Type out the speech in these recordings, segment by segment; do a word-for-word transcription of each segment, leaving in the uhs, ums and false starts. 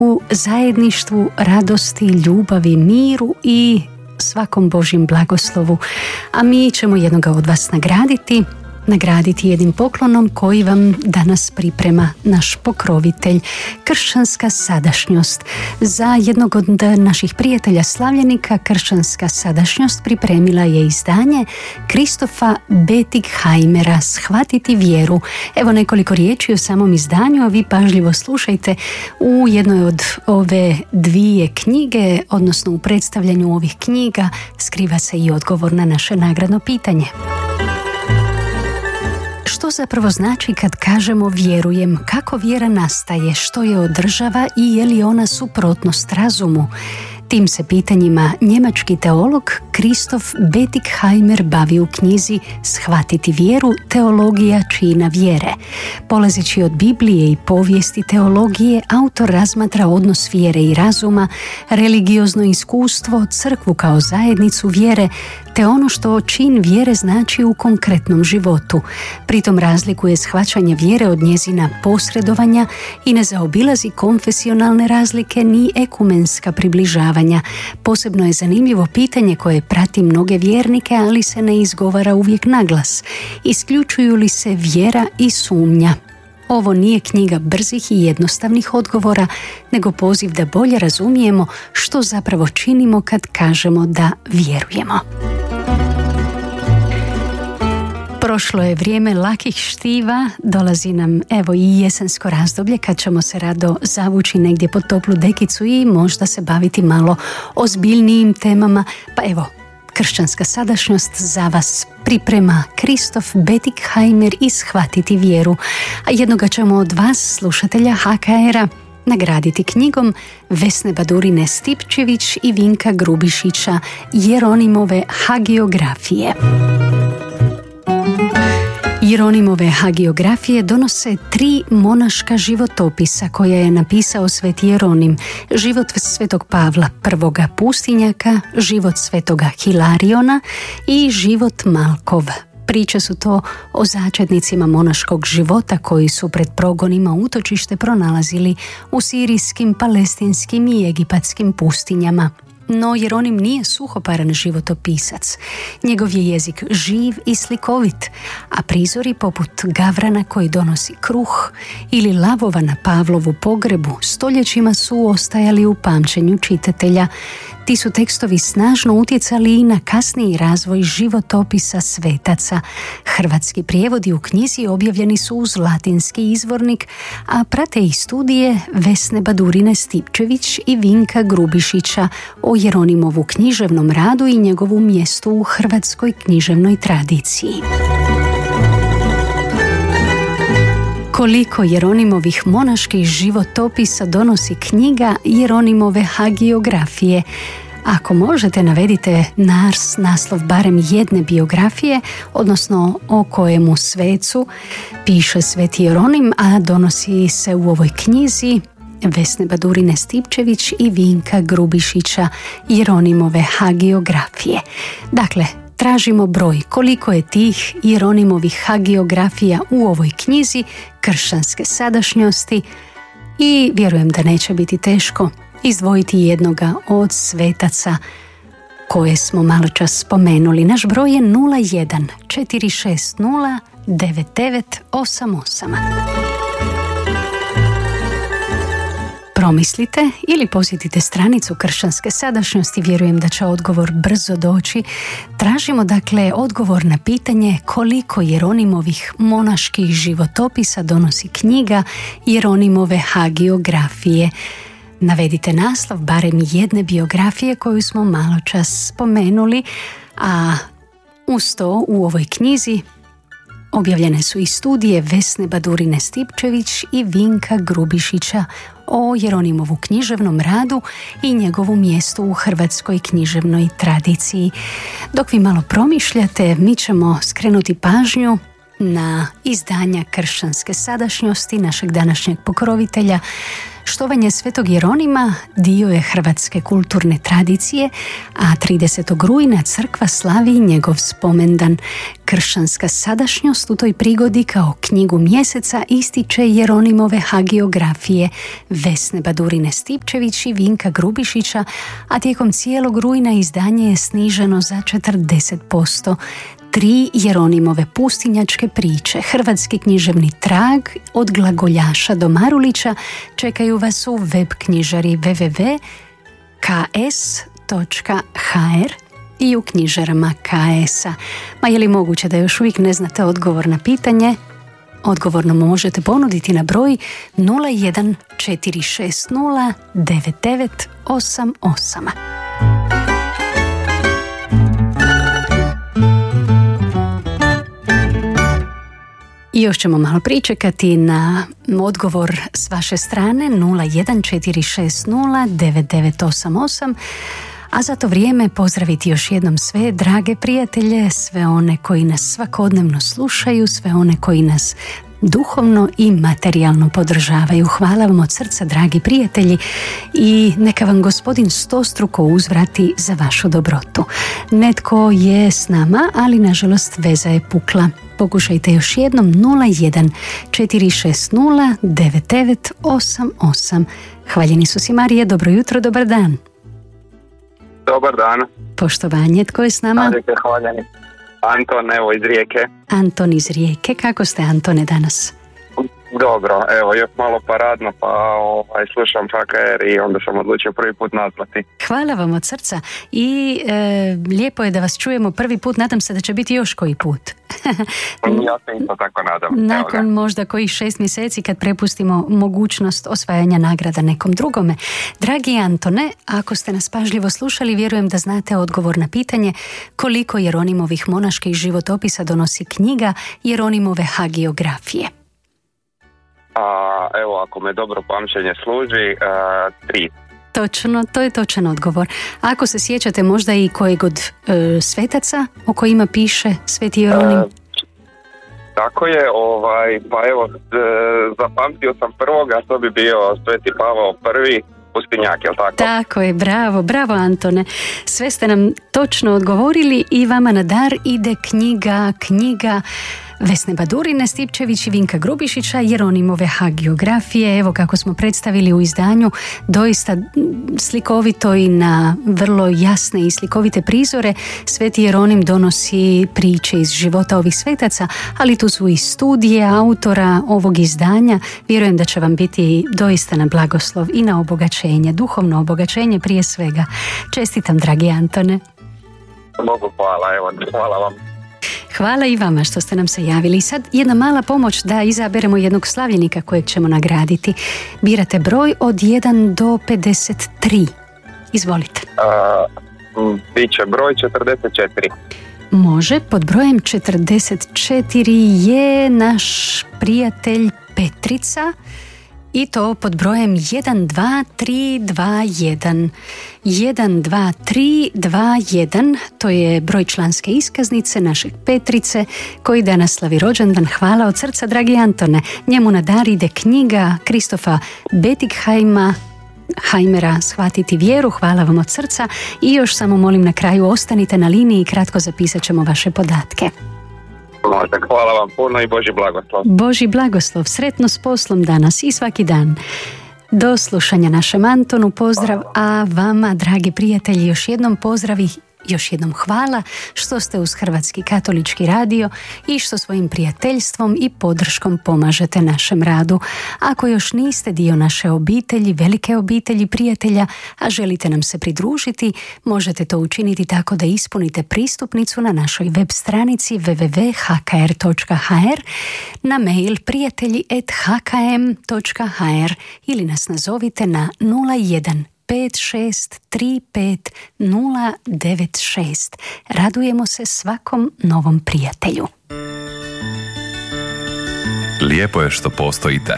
u zajedništvu, radosti, ljubavi, miru i svakom Božjem blagoslovu. A mi ćemo jednoga od vas nagraditi, nagraditi jednim poklonom koji vam danas priprema naš pokrovitelj, Kršćanska sadašnjost. Za jednog od naših prijatelja slavljenika Kršćanska sadašnjost pripremila je izdanje Kristofa Betighajmera Shvatiti vjeru. Evo nekoliko riječi o samom izdanju, a vi pažljivo slušajte. U jednoj od ove dvije knjige, odnosno u predstavljanju ovih knjiga, skriva se i odgovor na naše nagradno pitanje. Što zapravo znači kad kažemo vjerujem? Kako vjera nastaje? Što je održava i je li ona suprotnost razumu? Tim se pitanjima njemački teolog Kristof Betighajmer bavi u knjizi Shvatiti vjeru, teologija čina vjere. Polazeći od Biblije i povijesti teologije, autor razmatra odnos vjere i razuma, religiozno iskustvo, crkvu kao zajednicu vjere, te ono što čin vjere znači u konkretnom životu. Pritom razlikuje shvaćanje vjere od njezina posredovanja i ne zaobilazi konfesionalne razlike ni ekumenska približavanja. Posebno je zanimljivo pitanje koje prati mnoge vjernike, ali se ne izgovara uvijek naglas. Isključuju li se vjera i sumnja? Ovo nije knjiga brzih i jednostavnih odgovora, nego poziv da bolje razumijemo što zapravo činimo kad kažemo da vjerujemo. Prošlo je vrijeme lakih štiva, dolazi nam evo i jesensko razdoblje kad ćemo se rado zavući negdje pod toplu dekicu i možda se baviti malo ozbiljnijim temama, pa evo, Kršćanska sadašnjost za vas priprema Kristof Betighajmer i Shvatiti vjeru, a jednoga ćemo od vas, slušatelja H K R-a, nagraditi knjigom Vesne Badurine Stipčević i Vinka Grubišića Jeronimove hagiografije. Jeronimove hagiografije donose tri monaška životopisa koja je napisao sveti Jeronim: život svetog Pavla, prvoga pustinjaka, život svetoga Hilariona i život Malkov. Priče su to o začetnicima monaškog života koji su pred progonima utočište pronalazili u sirijskim, palestinskim i egipatskim pustinjama. No Jeronim nije suhoparan životopisac. Njegov je jezik živ i slikovit, a prizori poput gavrana koji donosi kruh ili lavova na Pavlovu pogrebu stoljećima su ostajali u pamćenju čitatelja. Ti su tekstovi snažno utjecali i na kasniji razvoj životopisa svetaca. Hrvatski prijevodi u knjizi objavljeni su uz latinski izvornik, a prate i studije Vesne Badurine Stipčević i Vinka Grubišića o Jeronimovu književnom radu i njegovu mjestu u hrvatskoj književnoj tradiciji. Koliko Jeronimovih monaških životopisa donosi knjiga Jeronimove hagiografije? Ako možete, navedite nas naslov barem jedne biografije, odnosno o kojemu svecu piše sveti Jeronim, a donosi se u ovoj knjizi Vesne Badurine Stipčević i Vinka Grubišića Jeronimove hagiografije. Dakle, tražimo broj koliko je tih Jeronimovih hagiografija u ovoj knjizi Kršćanske sadašnjosti i vjerujem da neće biti teško izdvojiti jednoga od svetaca koje smo malo čas spomenuli. Naš broj je nula jedan četiri šest nula devet devet osam osam. Promislite ili posjetite stranicu Kršćanske sadašnjosti, vjerujem da će odgovor brzo doći. Tražimo dakle odgovor na pitanje koliko Jeronimovih monaških životopisa donosi knjiga Jeronimove hagiografije. Navedite naslov barem jedne biografije koju smo malo čas spomenuli, a uz to u ovoj knjizi objavljene su i studije Vesne Badurine Stipčević i Vinka Grubišića o Jeronimovu književnom radu i njegovu mjestu u hrvatskoj književnoj tradiciji. Dok vi malo promišljate, mi ćemo skrenuti pažnju na izdanja kršćanske sadašnjosti našeg današnjeg pokrovitelja. Štovanje Svetog Jeronima dio je hrvatske kulturne tradicije, a tridesetog rujna crkva slavi njegov spomendan. Kršćanska sadašnjost u toj prigodi kao knjigu mjeseca ističe Jeronimove hagiografije Vesne Badurine Stipčević i Vinka Grubišića, a tijekom cijelog rujna izdanje je sniženo za četrdeset posto. Tri Jeronimove pustinjačke priče, hrvatski književni trag od glagoljaša do Marulića čekaju vas u web knjižari w w w točka k s točka h r i u knjižarama K S-a. Ma je li moguće da još uvijek ne znate odgovor na pitanje? Odgovorno možete ponuditi na broj nula jedan četiri šest nula devet devet osam osam. I još ćemo malo pričekati na odgovor s vaše strane nula jedan četiri šest nula devet devet osam osam, a za to vrijeme pozdraviti još jednom sve drage prijatelje, sve one koji nas svakodnevno slušaju, sve one koji nas duhovno i materijalno podržavaju. Hvala vam od srca, dragi prijatelji, i neka vam Gospodin stostruko uzvrati za vašu dobrotu. Netko je s nama, ali nažalost veza je pukla. Pokušajte još jednom nula jedan četiri šest nula devet devet osam osam. Hvaljeni su si Marije, dobro jutro, dobar dan. Dobar dan. Poštovanje, tko je s nama? Radite, hvaljeni. Anton, evo iz Rijeke. Anton iz Rijeke, kako ste Antone danas? Dobro, evo još malo paradno, pa ovaj, slušam H K R i onda sam odlučio prvi put nazvati. Hvala vam od srca i e, lijepo je da vas čujemo prvi put, nadam se da će biti još koji put. Ja se isto tako nadam. Nakon možda kojih šest mjeseci kad prepustimo mogućnost osvajanja nagrada nekom drugome. Dragi Antone, ako ste nas pažljivo slušali, vjerujem da znate odgovor na pitanje koliko Jeronimovih monaških životopisa donosi knjiga Jeronimove hagiografije. A, evo, ako me dobro pamćenje služi, a, tri. Točno, to je točan odgovor. Ako se sjećate možda i kojeg od e, svetaca o kojima piše Sveti Jeronim? E, tako je, ovaj, pa evo, e, zapamtio sam prvog, a to bi bio Sveti Pavao prvi, pustinjak, jel tako? Tako je, bravo, bravo Antone. Sve ste nam točno odgovorili i vama na dar ide knjiga, knjiga Vesne Badurine Stipčević i Vinka Grubišića, Jeronimove hagiografije. Evo kako smo predstavili u izdanju, doista slikovito i na vrlo jasne i slikovite prizore. Sveti Jeronim donosi priče iz života ovih svetaca, ali tu su i studije autora ovog izdanja. Vjerujem da će vam biti doista na blagoslov i na obogaćenje, duhovno obogaćenje prije svega. Čestitam, dragi Antone. Bogu hvala, evo, hvala vam. Hvala i vama što ste nam se javili. I sad jedna mala pomoć da izaberemo jednog slavljenika kojeg ćemo nagraditi. Birate broj od jedan do pedeset tri. Izvolite. Uh, biće broj četrdeset četiri. Može, pod brojem četrdeset četiri je naš prijatelj Petrica. I to pod brojem jedan dva tri dva jedan. jedan dva tri dva jedan, to je broj članske iskaznice našeg Petrice koji danas slavi rođendan. Hvala od srca, dragi Antone. Njemu na dar ide knjiga Kristofa Betigheima Heimera Shvatiti vjeru. Hvala vam od srca i još samo molim na kraju ostanite na liniji i kratko zapisat ćemo vaše podatke. Može, hvala vam puno i Božji blagoslov. Božji blagoslov, sretno s poslom danas i svaki dan. Do slušanja našem Antonu, pozdrav, a vama, dragi prijatelji, još jednom pozdravi, još jednom hvala što ste uz Hrvatski katolički radio i što svojim prijateljstvom i podrškom pomažete našem radu. Ako još niste dio naše obitelji, velike obitelji prijatelja, a želite nam se pridružiti, možete to učiniti tako da ispunite pristupnicu na našoj web stranici w w w točka h k r točka h r, na mail prijatelji at h k m točka h r ili nas nazovite na nula jedan pet šest tri pet nula devet šest. Radujemo se svakom novom prijatelju. Lijepo je što postojite.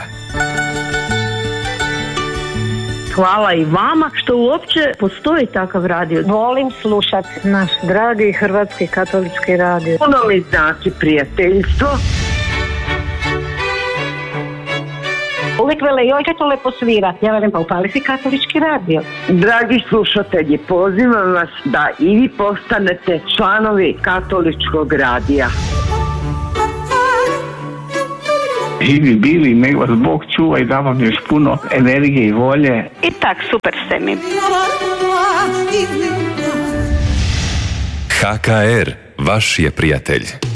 Hvala i vama što uopće postoji takav radio. Volim slušati naš dragi Hrvatski katolički radio. Puno mi znači prijateljstvo. Uvijek vele, joj, kaj to lepo svira. Ja velim, pa upali si katolički radio. Dragi slušatelji, pozivam vas da i vi postanete članovi katoličkog radija. Živi bili, nek vas Bog čuva i da vam još puno energije i volje. I tak, super ste mi. H K R, vaš je prijatelj.